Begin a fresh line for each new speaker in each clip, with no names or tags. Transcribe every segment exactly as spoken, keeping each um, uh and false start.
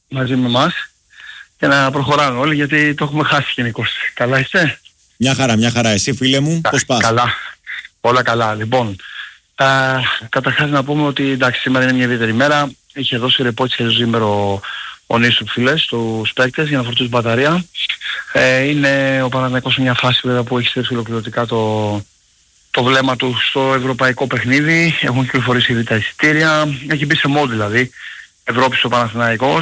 μαζί με εμάς και να προχωράμε όλοι, γιατί το έχουμε χάσει γενικώς. Καλά είστε?
Μια χαρά, μια χαρά. Εσύ φίλε μου,
Κα,
πώς πας?
Καλά, όλα καλά. Λοιπόν, α, καταρχάς να πούμε ότι εντάξει, σήμερα είναι μια ιδιαίτερη μέρα. Είχε δώσει ρεπό της σήμερα ο, ο Νίσου φίλες στους παίκτες για να φορτίσουν μπαταρία. Ε, είναι ο Παναθηναϊκός σε μια φάση βέβαια που έχει στρέψει ολοκληρωτικά το, το βλέμμα του στο ευρωπαϊκό παιχνίδι. Έχουν κυκλοφορήσει ήδη τα εισιτήρια. Έχει μπει σε μόντ δηλαδή Ευρώπη στο Παναθηναϊκός.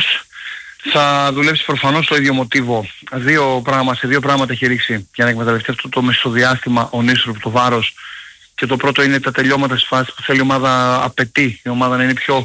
Θα δουλέψει προφανώς στο ίδιο μοτίβο. Δύο πράγμα, σε δύο πράγματα έχει ρίξει για να εκμεταλλευτεί αυτό το μεσοδιάστημα ο Νίστροπ, το βάρος. Και το πρώτο είναι τα τελειώματα της φάσης που θέλει η ομάδα, απαιτεί η ομάδα να είναι πιο,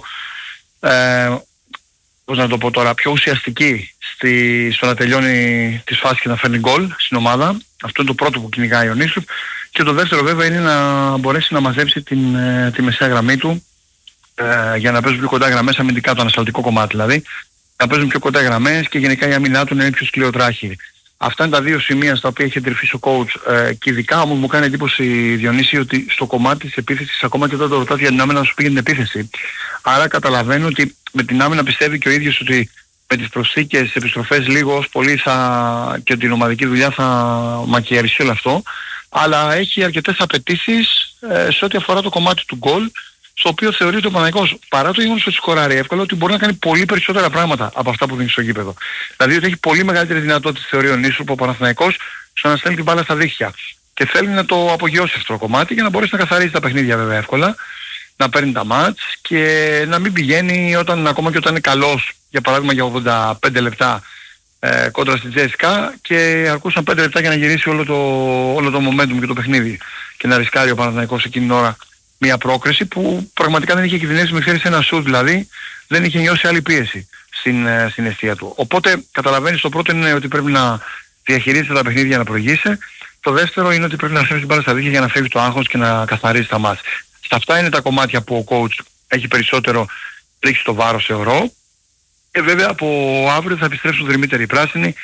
ε, πώς να το πω τώρα, πιο ουσιαστική στη, στο να τελειώνει τις φάσεις και να φέρνει γκολ στην ομάδα. Αυτό είναι το πρώτο που κυνηγάει ο Νίστροπ. Και το δεύτερο βέβαια είναι να μπορέσει να μαζέψει την, ε, τη μεσαία γραμμή του ε, για να παίζουν πιο κοντά γραμμές, αμυντικά το ανασταλτικό κομμάτι δηλαδή. Να παίζουν πιο κοντά γραμμές και γενικά η αμυνά του να είναι πιο σκληροτράχη. Αυτά είναι τα δύο σημεία στα οποία έχει εντρυφήσει ο coach. Ε, και ειδικά όμως μου κάνει εντύπωση, Διονύση, ότι στο κομμάτι της επίθεσης, ακόμα και όταν το ρωτάς για την άμυνα, σου πήγε την επίθεση. Άρα καταλαβαίνω ότι με την άμυνα πιστεύει και ο ίδιος ότι με τις προσθήκες, τις επιστροφές λίγο ως πολύ θα, και την ομαδική δουλειά θα μακιαριστεί όλο αυτό. Αλλά έχει αρκετές απαιτήσεις ε, σε ό,τι αφορά το κομμάτι του γκολ, στο οποίο θεωρεί ότι ο Παναθηναϊκός, παρά το γεγονός ότι σκοράρει εύκολα, ότι μπορεί να κάνει πολύ περισσότερα πράγματα από αυτά που δίνει στο γήπεδο. Δηλαδή ότι έχει πολύ μεγαλύτερη δυνατότητα, θεωρεί ο Νίσου, ο Παναθηναϊκός, στο να στέλνει την μπάλα στα δίχτυα. Και θέλει να το απογειώσει αυτό το κομμάτι για να μπορέσει να καθαρίζει τα παιχνίδια βέβαια εύκολα, να παίρνει τα μάτς και να μην πηγαίνει όταν, ακόμα και όταν είναι καλός, για παράδειγμα για ογδόντα πέντε λεπτά ε, κόντρα στη Τζέσικα, και αρκούσαν πέντε λεπτά για να γυρίσει όλο το, όλο το momentum και το παιχνίδι και να ρισκάρει ο Παναθηναϊκός εκείνη την ώρα μια πρόκριση που πραγματικά δεν είχε κινδυνεύσει με ξέρεις ένα σουτ, δηλαδή δεν είχε νιώσει άλλη πίεση στην, στην αιστεία του. Οπότε καταλαβαίνεις, το πρώτο είναι ότι πρέπει να διαχειρίζεται τα παιχνίδια, να προηγήσει. Το δεύτερο είναι ότι πρέπει να αφήνει την μπάλα στα δίχτυα για να φεύγει το άγχος και να καθαρίζει τα μάτς. Σε αυτά είναι τα κομμάτια που ο coach έχει περισσότερο ρίξει το βάρος, θεωρώ. Και βέβαια από αύριο θα επιστρέψουν δρυμύτεροι οι πράσινοι,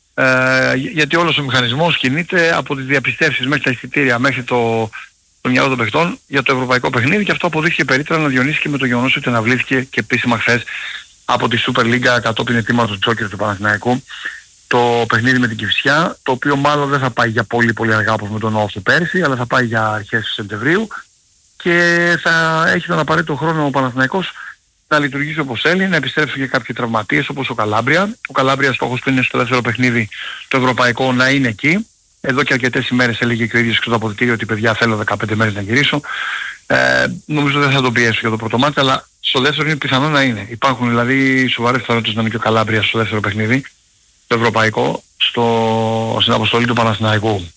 ε, γιατί όλος ο μηχανισμός κινείται από τις διαπιστεύσεις μέχρι τα εισιτήρια, μέχρι το το μυαλό των παιχτών για το ευρωπαϊκό παιχνίδι, και αυτό αποδείχθηκε περίτερα να Διονύσει και με το γεγονός ότι αναβλήθηκε και επίσημα χθες από τη Super League κατόπιν αιτήματος του Τζόκερ του Παναθηναϊκού το παιχνίδι με την Κηφισιά, το οποίο μάλλον δεν θα πάει για πολύ πολύ αργά όπως με τον Όφη πέρσι, αλλά θα πάει για αρχές Σεπτεμβρίου και θα έχει τον απαραίτητο χρόνο ο Παναθηναϊκός να λειτουργήσει όπως θέλει, να επιστρέψουν και κάποιοι τραυματίες όπως ο Καλάμπρια. Ο Καλάμπρια στόχος του είναι στο δεύτερο παιχνίδι το ευρωπαϊκό να είναι εκεί. Εδώ και αρκετές ημέρες έλεγε και ο ίδιος και το αποδυτήριο ότι παιδιά θέλω δεκαπέντε μέρες να γυρίσω. Ε, νομίζω δεν θα τον πιέσω για το πρώτο μάτι, αλλά στο δεύτερο είναι πιθανό να είναι. Υπάρχουν δηλαδή σοβαρές πιθανότητες να είναι και ο Καλάμπρια στο δεύτερο παιχνίδι, το ευρωπαϊκό, στο, στην αποστολή του Παναθηναϊκού.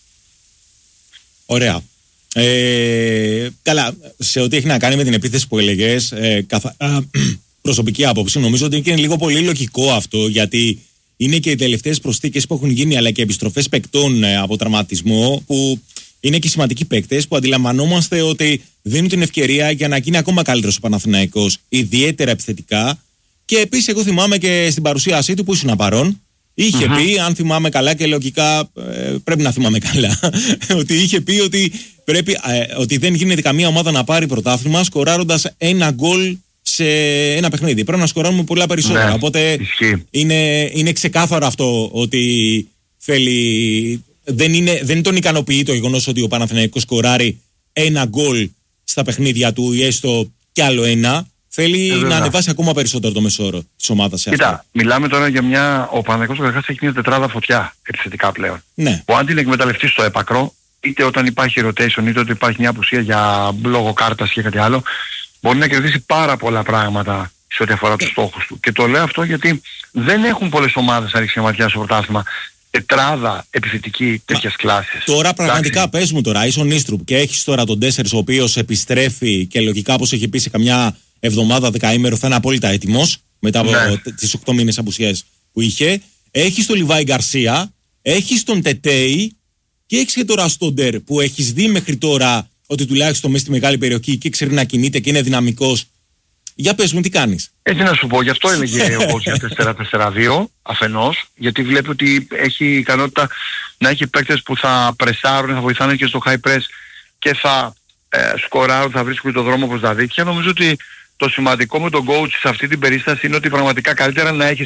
Ωραία. Ε, καλά, σε ό,τι έχει να κάνει με την επίθεση που έλεγες, ε, καθα... προσωπική άποψη, νομίζω ότι είναι λίγο πολύ λογικό αυτό, γιατί είναι και οι τελευταίες προσθήκες που έχουν γίνει, αλλά και επιστροφές παικτών από τραυματισμό, που είναι και σημαντικοί παίκτες που αντιλαμβανόμαστε ότι δίνουν την ευκαιρία για να γίνει ακόμα καλύτερος ο Παναθηναϊκός, ιδιαίτερα επιθετικά. Και επίσης, εγώ θυμάμαι και στην παρουσίασή του που ήσουν παρόν, είχε uh-huh. πει, αν θυμάμαι καλά και λογικά ε, πρέπει να θυμάμαι καλά, ότι είχε πει ότι, πρέπει, ε, ότι δεν γίνεται καμία ομάδα να πάρει πρωτάθλημα σκοράροντας ένα γκολ σε ένα παιχνίδι. Πρέπει να σκοράρουμε πολλά περισσότερα. Ναι, οπότε είναι, είναι ξεκάθαρο αυτό ότι θέλει. Δεν, είναι, δεν τον ικανοποιεί το γεγονός ότι ο Παναθηναϊκός σκοράρει ένα γκολ στα παιχνίδια του ή έστω κι άλλο ένα. Θέλει ε, να ανεβάσει ακόμα περισσότερο το μεσόωρο της ομάδας.
Κοίτα, αυτό. Μιλάμε τώρα για μια. Ο Παναθηναϊκός καταρχάς έχει μια τετράδα φωτιά επιθετικά πλέον.
Ναι.
Που αν την εκμεταλλευτεί στο έπακρο, είτε όταν υπάρχει rotation, είτε όταν υπάρχει μια απουσία για λόγω κάρτας και κάτι άλλο, μπορεί να κερδίσει πάρα πολλά πράγματα σε ό,τι αφορά τους στόχους του. Και το λέω αυτό γιατί δεν έχουν πολλές ομάδες να ρίξει ματιά στο πρωτάθλημα τετράδα επιθετική τέτοιας κλάσης.
Τώρα πραγματικά εντάξει. Πες μου τώρα, είσαι ο Νίστρουπ και έχεις τώρα τον τέσσερις ο οποίος επιστρέφει και λογικά όπως έχει πει σε καμιά εβδομάδα, δεκαήμερο θα είναι απόλυτα έτοιμος μετά από ναι. τις οκτώ μήνες απουσίας που είχε. Έχεις τον Λιβάη Γκαρσία, έχεις τον Τετέι και έχεις και τον Ραστόντερ που έχεις δει μέχρι τώρα ότι τουλάχιστον μέσα στη μεγάλη περιοχή και ξέρει να κινείται και είναι δυναμικός. Για πες μου, τι κάνεις.
Έτσι να σου πω, γι' αυτό έλεγε ο coach για τέσσερα τέσσερα δύο αφενός, γιατί βλέπει ότι έχει ικανότητα να έχει παίκτες που θα πρεσάρουν, θα βοηθάνε και στο high press και θα ε, σκοράρουν, θα βρίσκουν το δρόμο προς τα δίκτυα. Νομίζω ότι το σημαντικό με τον coach σε αυτή την περίσταση είναι ότι πραγματικά καλύτερα να έχεις